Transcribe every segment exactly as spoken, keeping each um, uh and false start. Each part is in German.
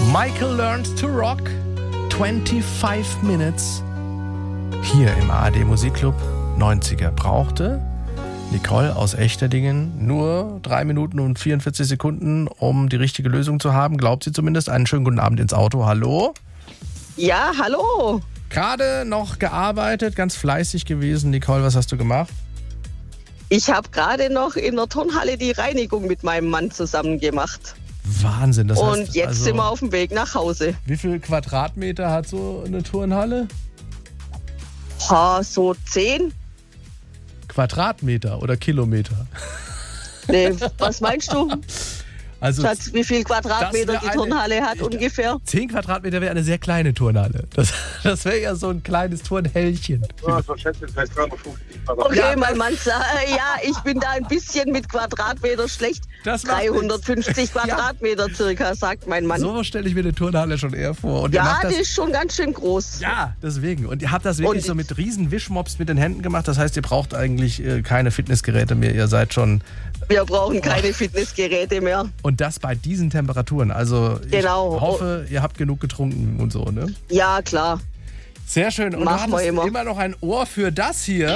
Michael Learns to Rock, fünfundzwanzig Minutes. Hier im A R D Musikclub neunziger brauchte Nicole aus Echterdingen nur drei Minuten und vierundvierzig Sekunden, um die richtige Lösung zu haben. Glaubt sie zumindest. Einen schönen guten Abend ins Auto. Hallo? Ja, hallo. Gerade noch gearbeitet, ganz fleißig gewesen. Nicole, was hast du gemacht? Ich habe gerade noch in der Turnhalle die Reinigung mit meinem Mann zusammen gemacht. Wahnsinn. Das Und heißt, jetzt also, sind wir auf dem Weg nach Hause. wie viel Quadratmeter hat so eine Turnhalle? Ha, so zehn? Quadratmeter oder Kilometer? Nee, was meinst du? Also Schatz, wie viel Quadratmeter die eine, Turnhalle hat ich, ungefähr? zehn Quadratmeter wäre eine sehr kleine Turnhalle. Das, das wäre ja so ein kleines Turnhällchen. Ja, so schätze ich vielleicht dreihundertfünfzig Quadratmeter. Okay, Ja, mein Mann sagt, ja, ich bin da ein bisschen mit Quadratmeter schlecht. Das macht dreihundertfünfzig Quadratmeter circa, sagt mein Mann. So stelle ich mir eine Turnhalle schon eher vor. Und ihr ja, macht das, die ist schon ganz schön groß. ja, deswegen. Und ihr habt das wirklich Und so mit riesen Wischmops mit den Händen gemacht. Das heißt, ihr braucht eigentlich äh, keine Fitnessgeräte mehr. Ihr seid schon... Wir brauchen keine Fitnessgeräte mehr. Und das bei diesen Temperaturen. Also ich Genau. hoffe, ihr habt genug getrunken und so, ne? Ja, klar. Sehr schön. Und Machen du wir hattest immer. immer noch ein Ohr für das hier.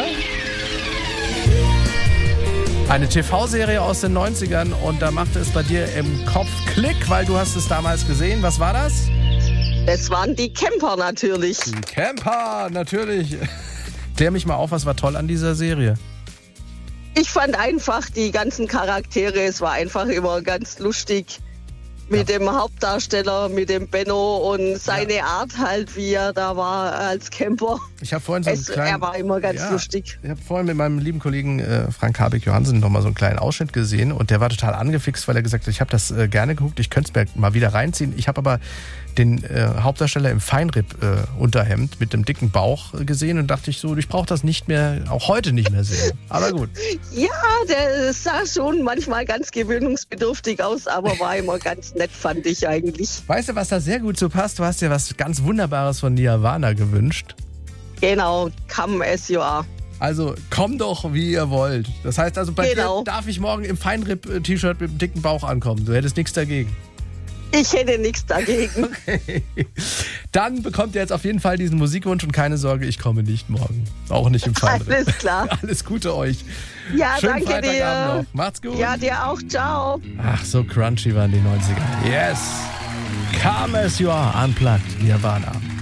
Eine T V-Serie aus den neunzigern und da machte es bei dir im Kopf Klick, weil du hast es damals gesehen. Was war das? Das waren die Camper natürlich. Die Camper, natürlich. Klär mich mal auf, was war toll an dieser Serie? Ich fand einfach die ganzen Charaktere, es war einfach immer ganz lustig. Mit Ja. dem Hauptdarsteller, mit dem Benno und seine Art halt, wie er da war als Camper. Ich habe vorhin so einen Es, kleinen... er war immer ganz Ja. lustig. Ich habe vorhin mit meinem lieben Kollegen äh, Frank Habeck-Johansen noch mal so einen kleinen Ausschnitt gesehen und der war total angefixt, weil er gesagt hat, ich habe das äh, gerne geguckt, ich könnte es mir mal wieder reinziehen. Ich habe aber den äh, Hauptdarsteller im Feinripp-Unterhemd äh, mit dem dicken Bauch äh, gesehen und dachte ich so, ich brauche das nicht mehr, auch heute nicht mehr sehen. Aber gut. Ja, der sah schon manchmal ganz gewöhnungsbedürftig aus, aber war immer ganz nett, fand ich eigentlich. Weißt du, was da sehr gut so passt? Du hast dir was ganz Wunderbares von Nirvana gewünscht. Genau, come as you are. Also komm doch, wie ihr wollt. Das heißt also, bei Genau. dir darf ich morgen im Feinripp-T-Shirt mit dem dicken Bauch ankommen. Du hättest nichts dagegen. Ich hätte nichts dagegen. Okay. Dann bekommt ihr jetzt auf jeden Fall diesen Musikwunsch und keine Sorge, ich komme nicht morgen. Auch nicht im Feinripp. Alles klar. Alles Gute euch. Ja, Schönen danke Freitagabend dir. noch. Macht's gut. Ja, dir auch. Ciao. Ach, so crunchy waren die neunziger. Yes. Come as you are, unplugged, Nirvana.